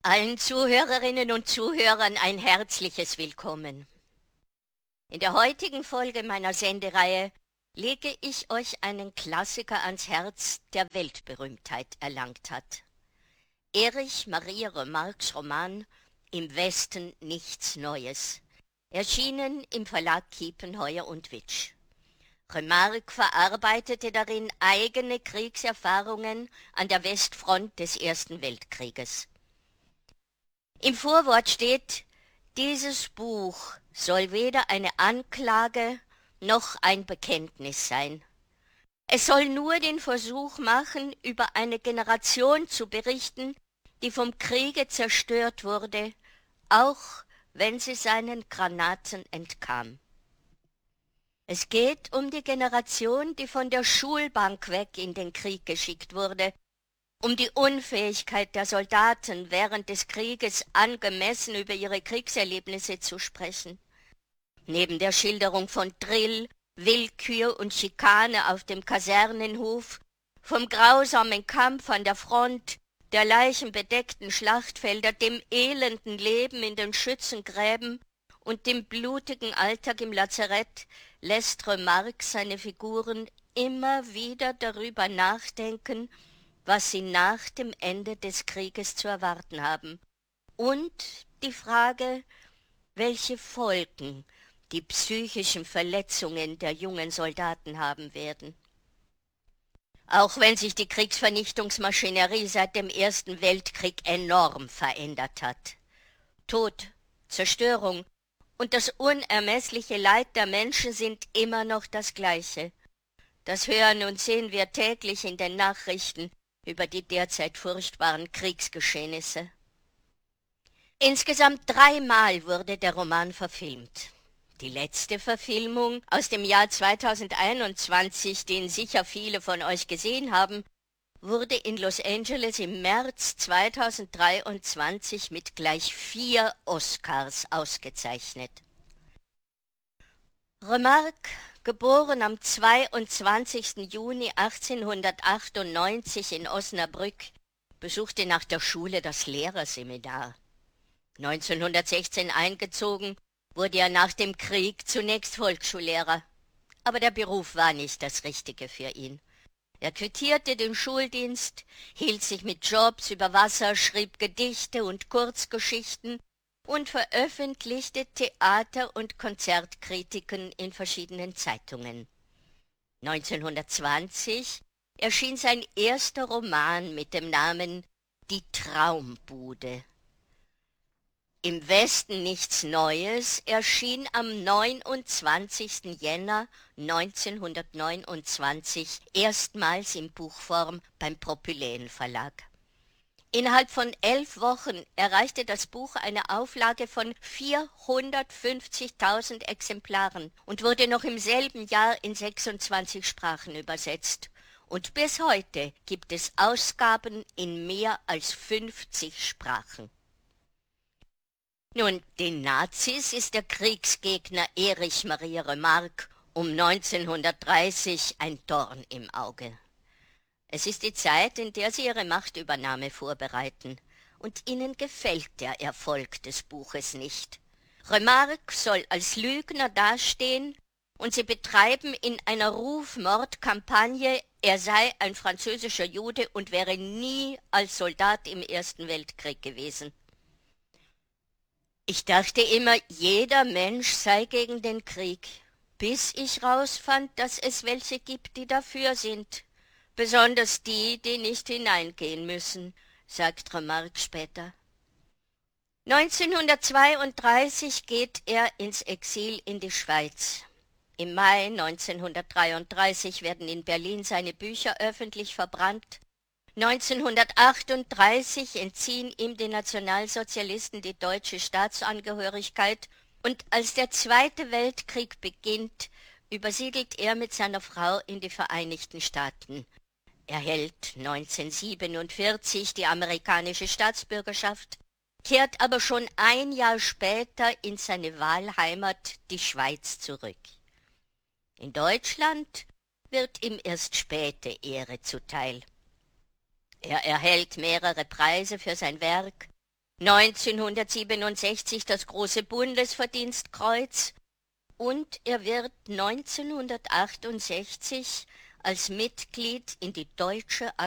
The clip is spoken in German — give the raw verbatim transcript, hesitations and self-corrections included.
Allen Zuhörerinnen und Zuhörern ein herzliches Willkommen. In der heutigen Folge meiner Sendereihe lege ich euch einen Klassiker ans Herz, der Weltberühmtheit erlangt hat. Erich Maria Remarques Roman »Im Westen nichts Neues«, erschienen im Verlag Kiepenheuer und Witsch. Remarque verarbeitete darin eigene Kriegserfahrungen an der Westfront des Ersten Weltkrieges. Im Vorwort steht, dieses Buch soll weder eine Anklage noch ein Bekenntnis sein. Es soll nur den Versuch machen, über eine Generation zu berichten, die vom Kriege zerstört wurde, auch wenn sie seinen Granaten entkam. Es geht um die Generation, die von der Schulbank weg in den Krieg geschickt wurde, um die Unfähigkeit der Soldaten während des Krieges angemessen über ihre Kriegserlebnisse zu sprechen. Neben der Schilderung von Drill, Willkür und Schikane auf dem Kasernenhof, vom grausamen Kampf an der Front, der leichenbedeckten Schlachtfelder, dem elenden Leben in den Schützengräben und dem blutigen Alltag im Lazarett, lässt Remarque seine Figuren immer wieder darüber nachdenken, was sie nach dem Ende des Krieges zu erwarten haben, und die Frage, welche Folgen die psychischen Verletzungen der jungen Soldaten haben werden. Auch wenn sich die Kriegsvernichtungsmaschinerie seit dem Ersten Weltkrieg enorm verändert hat. Tod, Zerstörung und das unermessliche Leid der Menschen sind immer noch das Gleiche. Das hören und sehen wir täglich in den Nachrichten über die derzeit furchtbaren Kriegsgeschehnisse. Insgesamt dreimal wurde der Roman verfilmt. Die letzte Verfilmung aus dem Jahr zweitausendeinundzwanzig, den sicher viele von euch gesehen haben, wurde in Los Angeles im März zweitausenddreiundzwanzig mit gleich vier Oscars ausgezeichnet. Remarque, geboren am zweiundzwanzigsten Juni achtzehnhundertachtundneunzig in Osnabrück, besuchte nach der Schule das Lehrerseminar. neunzehnhundertsechzehn eingezogen, wurde er nach dem Krieg zunächst Volksschullehrer. Aber der Beruf war nicht das Richtige für ihn. Er quittierte den Schuldienst, hielt sich mit Jobs über Wasser, schrieb Gedichte und Kurzgeschichten und veröffentlichte Theater- und Konzertkritiken in verschiedenen Zeitungen. neunzehnhundertzwanzig erschien sein erster Roman mit dem Namen »Die Traumbude«. »Im Westen nichts Neues« erschien am neunundzwanzigsten Jänner neunzehnhundertneunundzwanzig erstmals in Buchform beim Propyläen Verlag. Innerhalb von elf Wochen erreichte das Buch eine Auflage von vierhundertfünfzigtausend Exemplaren und wurde noch im selben Jahr in sechsundzwanzig Sprachen übersetzt. Und bis heute gibt es Ausgaben in mehr als fünfzig Sprachen. Nun, den Nazis ist der Kriegsgegner Erich Maria Remarque um neunzehnhundertdreißig ein Dorn im Auge. Es ist die Zeit, in der sie ihre Machtübernahme vorbereiten, und ihnen gefällt der Erfolg des Buches nicht. Remarque soll als Lügner dastehen, und sie betreiben in einer Rufmordkampagne, er sei ein französischer Jude und wäre nie als Soldat im Ersten Weltkrieg gewesen. Ich dachte immer, jeder Mensch sei gegen den Krieg, bis ich rausfand, dass es welche gibt, die dafür sind. Besonders die, die nicht hineingehen müssen, sagt Remarque später. neunzehnhundertzweiunddreißig geht er ins Exil in die Schweiz. Im Mai neunzehnhundertdreiunddreißig werden in Berlin seine Bücher öffentlich verbrannt. neunzehnhundertachtunddreißig entziehen ihm die Nationalsozialisten die deutsche Staatsangehörigkeit, und als der Zweite Weltkrieg beginnt, übersiedelt er mit seiner Frau in die Vereinigten Staaten, erhält neunzehnhundertsiebenundvierzig die amerikanische Staatsbürgerschaft, kehrt aber schon ein Jahr später in seine Wahlheimat, die Schweiz, zurück. In Deutschland wird ihm erst späte Ehre zuteil. Er erhält mehrere Preise für sein Werk. neunzehnhundertsiebenundsechzig das große Bundesverdienstkreuz und er wird neunzehnhundertachtundsechzig als Mitglied in die Deutsche